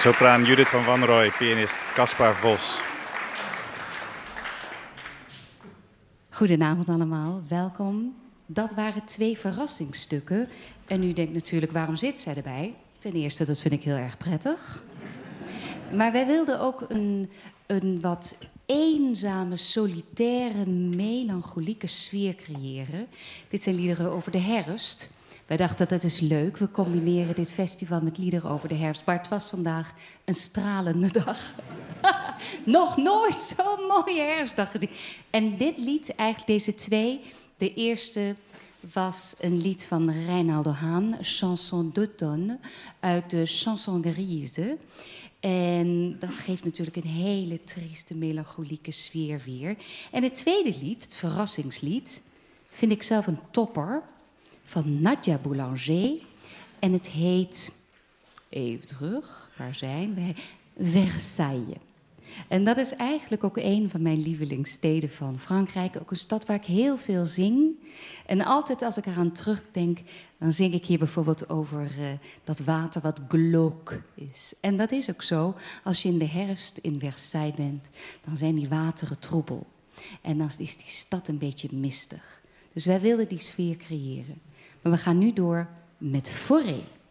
Sopraan Judith van Wanrooy, pianist Caspar Vos. Goedenavond allemaal, welkom. Dat waren 2 verrassingsstukken. En u denkt natuurlijk, waarom zit zij erbij? Ten eerste, dat vind ik heel erg prettig. Maar wij wilden ook een wat eenzame, solitaire, melancholieke sfeer creëren. Dit zijn liederen over de herfst. Wij dachten, dat is leuk. We combineren dit festival met liederen over de herfst. Maar het was vandaag een stralende dag. Nog nooit zo'n mooie herfstdag gezien. En dit lied, eigenlijk deze 2... De eerste was een lied van Reinaldo Hahn, Chanson d'automne, uit de Chanson grise. En dat geeft natuurlijk een hele trieste, melancholieke sfeer weer. En het tweede lied, het verrassingslied, vind ik zelf een topper, van Nadia Boulanger. En het heet, even terug, waar zijn wij? Versailles. En dat is eigenlijk ook een van mijn lievelingssteden van Frankrijk. Ook een stad waar ik heel veel zing. En altijd als ik eraan terugdenk, dan zing ik hier bijvoorbeeld over dat water wat glauque is. En dat is ook zo. Als je in de herfst in Versailles bent, dan zijn die wateren troebel. En dan is die stad een beetje mistig. Dus wij wilden die sfeer creëren. Maar we gaan nu door met Forêt.